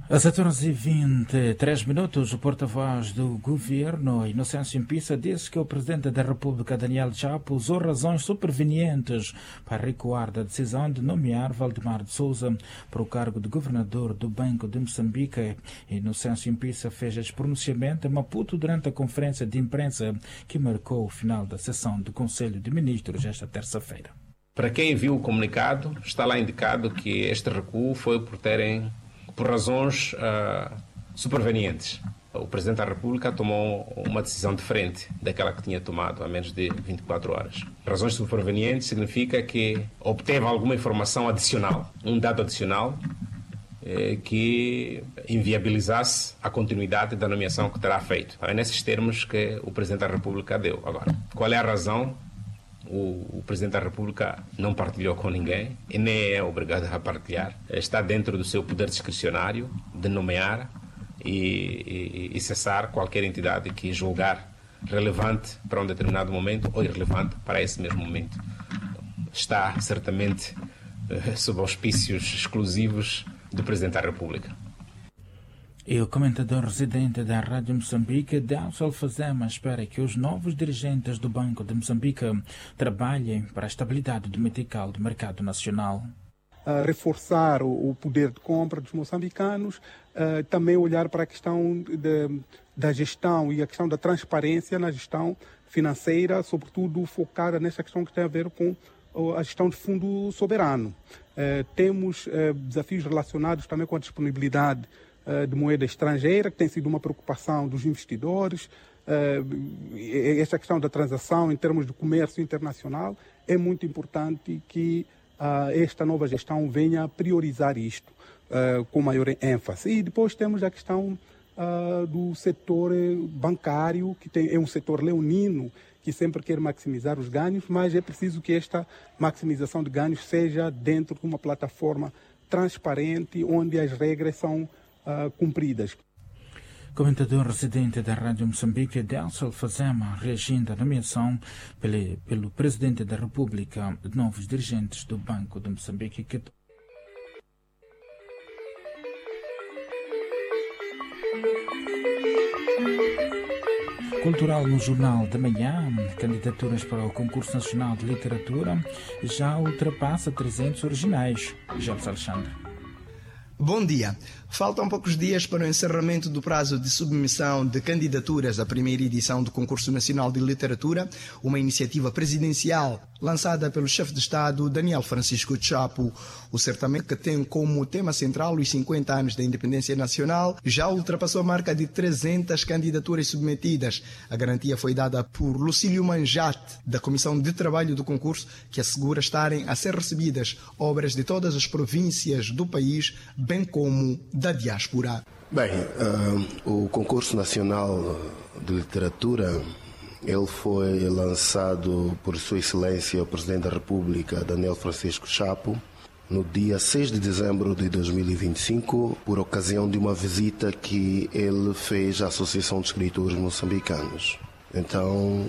Às 14h23, o porta-voz do governo, Inocêncio Mpissa, disse que o presidente da República, Daniel Chapo, usou razões supervenientes para recuar da decisão de nomear Valdemar de Souza para o cargo de governador do Banco de Moçambique. Inocêncio Mpissa fez este pronunciamento em Maputo durante a conferência de imprensa que marcou o final da sessão do Conselho de Ministros esta terça-feira. Para quem viu o comunicado, está lá indicado que este recuo foi por razões supervenientes. O Presidente da República tomou uma decisão diferente daquela que tinha tomado há menos de 24 horas. Razões supervenientes significa que obteve alguma informação adicional, um dado adicional, que inviabilizasse a continuidade da nomeação que terá feito. É nesses termos que o Presidente da República deu. Agora, qual é a razão? O Presidente da República não partilhou com ninguém e nem é obrigado a partilhar. Está dentro do seu poder discricionário de nomear e cessar qualquer entidade que julgar relevante para um determinado momento ou irrelevante para esse mesmo momento. Está certamente sob auspícios exclusivos do Presidente da República. E o comentador residente da Rádio Moçambique, Delcio Alfazema, espera que os novos dirigentes do Banco de Moçambique trabalhem para a estabilidade dominical do mercado nacional. Reforçar o poder de compra dos moçambicanos, também olhar para a questão da gestão e a questão da transparência na gestão financeira, sobretudo focada nessa questão que tem a ver com a gestão de fundo soberano. Temos desafios relacionados também com a disponibilidade de moeda estrangeira, que tem sido uma preocupação dos investidores. Esta questão da transação em termos de comércio internacional, é muito importante que esta nova gestão venha a priorizar isto com maior ênfase. E depois temos a questão do setor bancário, que é um setor leonino, que sempre quer maximizar os ganhos, mas é preciso que esta maximização de ganhos seja dentro de uma plataforma transparente, onde as regras são cumpridas. Comentador residente da Rádio Moçambique, Delcio Alfazema, reagindo à nomeação pelo Presidente da República de novos dirigentes do Banco de Moçambique. Cultural no Jornal da Manhã, candidaturas para o Concurso Nacional de Literatura já ultrapassa 300 originais. José Alexandre. Bom dia. Faltam poucos dias para o encerramento do prazo de submissão de candidaturas à primeira edição do Concurso Nacional de Literatura, uma iniciativa presidencial lançada pelo chefe de Estado Daniel Francisco Chapo. O certame, que tem como tema central os 50 anos da independência nacional, já ultrapassou a marca de 300 candidaturas submetidas. A garantia foi dada por Lucílio Manjate, da Comissão de Trabalho do concurso, que assegura estarem a ser recebidas obras de todas as províncias do país, bem como da diáspora. Bem, o Concurso Nacional de Literatura, ele foi lançado por Sua Excelência o Presidente da República, Daniel Francisco Chapo, no dia 6 de dezembro de 2025, por ocasião de uma visita que ele fez à Associação de Escritores Moçambicanos. Então,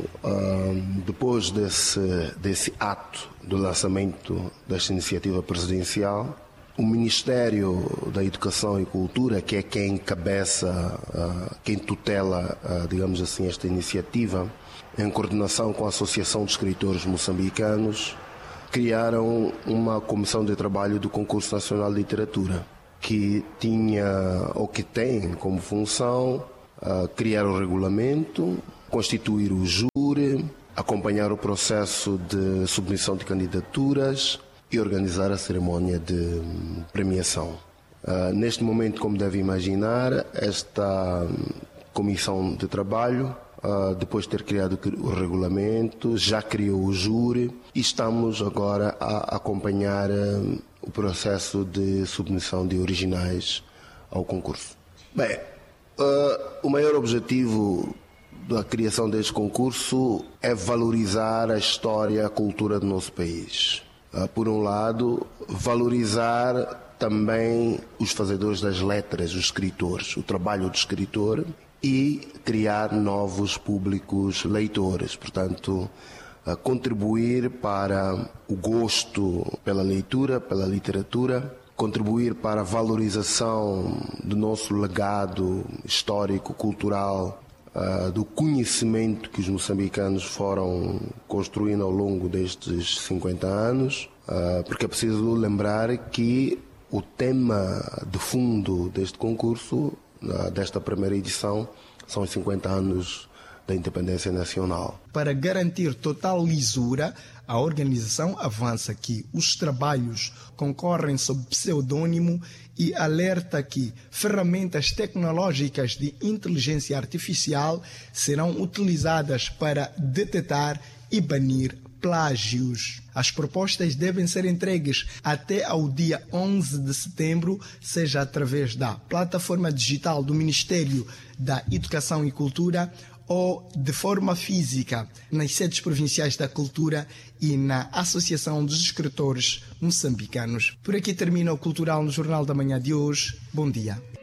depois desse ato do lançamento desta iniciativa presidencial, o Ministério da Educação e Cultura, que é quem encabeça, quem tutela, digamos assim, esta iniciativa, em coordenação com a Associação de Escritores Moçambicanos, criaram uma comissão de trabalho do Concurso Nacional de Literatura, que tinha, ou que tem como função, criar o regulamento, constituir o júri, acompanhar o processo de submissão de candidaturas e organizar a cerimónia de premiação. Neste momento, como deve imaginar, esta comissão de trabalho, depois de ter criado o regulamento, já criou o júri e estamos agora a acompanhar o processo de submissão de originais ao concurso. Bem, o maior objetivo da criação deste concurso é valorizar a história e a cultura do nosso país. Por um lado, valorizar também os fazedores das letras, os escritores, o trabalho do escritor, e criar novos públicos leitores, portanto, contribuir para o gosto pela leitura, pela literatura, contribuir para a valorização do nosso legado histórico, cultural, do conhecimento que os moçambicanos foram construindo ao longo destes 50 anos, porque é preciso lembrar que o tema de fundo deste concurso, desta primeira edição, são os 50 anos da independência nacional. Para garantir total lisura, a organização avança que os trabalhos concorrem sob pseudônimo e alerta que ferramentas tecnológicas de inteligência artificial serão utilizadas para detectar e banir plágios. As propostas devem ser entregues até ao dia 11 de setembro, seja através da plataforma digital do Ministério da Educação e Cultura ou de forma física nas sedes provinciais da cultura e na Associação dos Escritores Moçambicanos. Por aqui termina o Cultural no Jornal da Manhã de hoje. Bom dia.